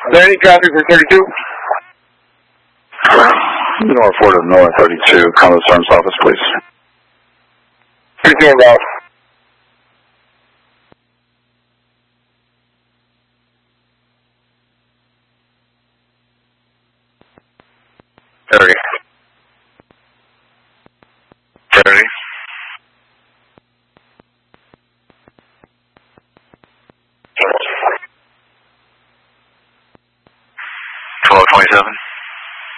Any traffic for 32? North 4 to North 32, Commodore Sergeant's office, please. 32 inbound. Ready. 1227.